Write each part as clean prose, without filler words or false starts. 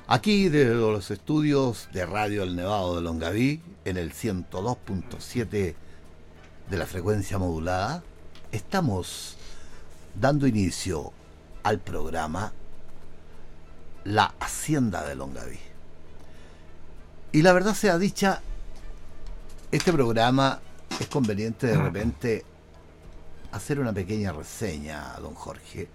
Aquí desde los estudios de Radio El Nevado de Longaví, en el 102.7 de la frecuencia modulada, estamos dando inicio al programa La Hacienda de Longaví. Y la verdad sea dicha, este programa es conveniente de repente hacer una pequeña reseña, don Jorge.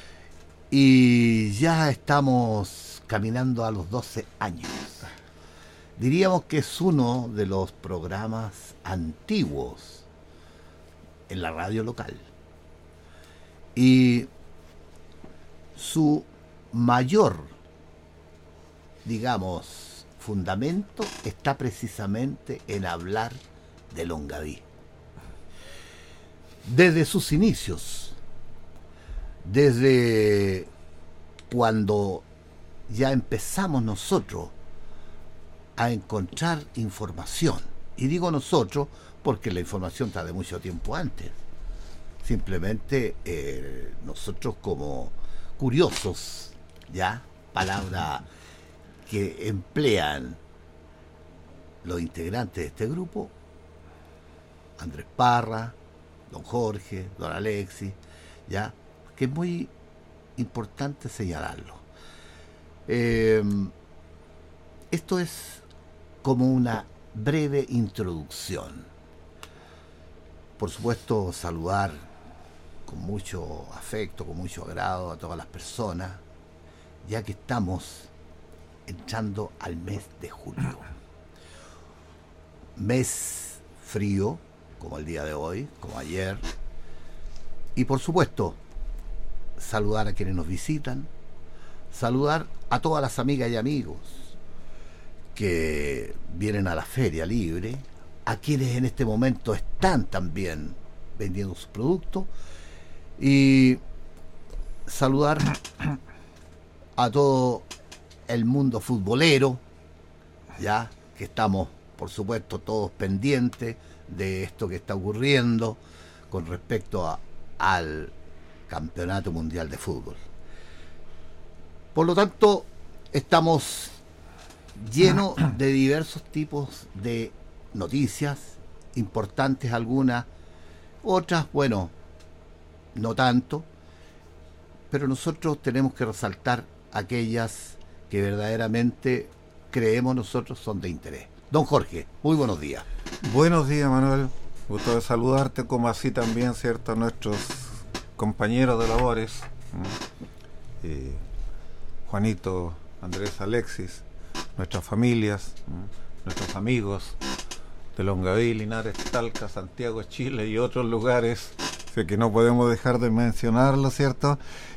Y ya estamos caminando a los 12 años. Diríamos que es uno de los programas antiguos en la radio local. Y su mayor, digamos, fundamento está precisamente en hablar de Longaví. Desde sus inicios, desde cuando ya empezamos nosotros a encontrar información, y digo nosotros porque la información está de mucho tiempo antes, simplemente nosotros como curiosos, ya, palabra que emplean los integrantes de este grupo, Andrés Parra, don Jorge, don Alexis, ya, que es muy importante señalarlo. Esto es como una breve introducción. Por supuesto, saludar con mucho afecto, con mucho agrado a todas las personas, ya que estamos entrando al mes de julio. Mes frío, como el día de hoy, como ayer. Y por supuesto, saludar a quienes nos visitan, saludar a todas las amigas y amigos que vienen a la feria libre, a quienes en este momento están también vendiendo sus productos, y saludar a todo el mundo futbolero, ya que estamos, por supuesto, todos pendientes de esto que está ocurriendo con respecto al Campeonato Mundial de Fútbol. Por lo tanto, estamos llenos de diversos tipos de noticias, importantes algunas, otras, bueno, no tanto, pero nosotros tenemos que resaltar aquellas que verdaderamente creemos nosotros son de interés. Don Jorge, muy buenos días. Buenos días, Manuel. Gusto de saludarte, como así también, ¿cierto?, a nuestros compañeros de labores, Juanito, Andrés, Alexis, nuestras familias, nuestros amigos de Longaví, Linares, Talca, Santiago, Chile y otros lugares, que no podemos dejar de mencionarlo, ¿cierto?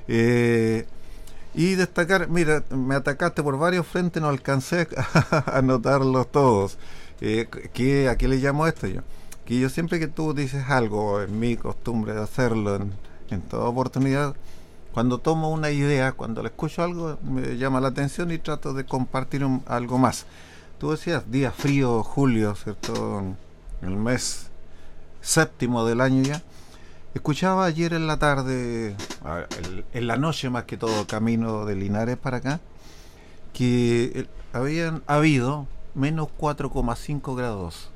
Y destacar, mira, me atacaste por varios frentes, no alcancé a anotarlos todos. ¿A qué le llamo esto yo? Que yo siempre que tú dices algo, es mi costumbre de hacerlo en toda oportunidad, cuando tomo una idea, cuando le escucho algo, me llama la atención y trato de compartir algo más. Tú decías, día frío, julio, ¿cierto? El mes séptimo del año ya. Escuchaba ayer en la tarde, en la noche más que todo, camino de Linares para acá, que habían habido menos 4,5 grados.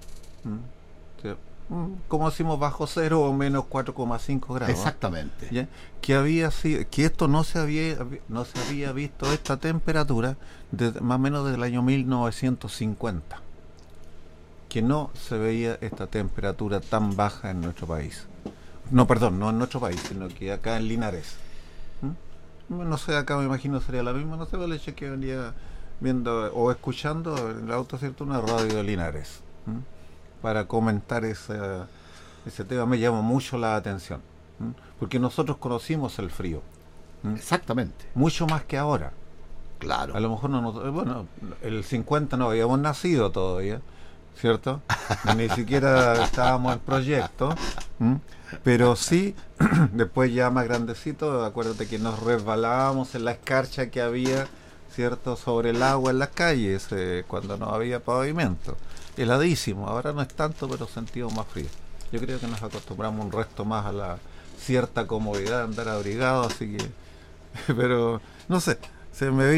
Como decimos, bajo cero o menos 4,5 grados. Exactamente. ¿Ya? Que esto no se había visto esta temperatura desde, más o menos desde el año 1950. Que no se veía esta temperatura tan baja en nuestro país. No, perdón, no en nuestro país, sino que acá en Linares. No sé, acá me imagino sería la misma, no sé, el hecho que venía viendo o escuchando en el auto, ¿cierto?, una radio de Linares. Para comentar ese tema me llama mucho la atención, porque nosotros conocimos el frío. Exactamente. Mucho más que ahora. Claro. A lo mejor bueno, el 50 no habíamos nacido todavía, ¿cierto? Ni siquiera estábamos en proyecto, pero sí, después ya más grandecito, acuérdate que nos resbalábamos en la escarcha que había, ¿cierto?, sobre el agua en las calles, cuando no había pavimento. Heladísimo, ahora no es tanto, pero sentimos más frío. Yo creo que nos acostumbramos un resto más a la cierta comodidad de andar abrigado, así que, pero no sé, se me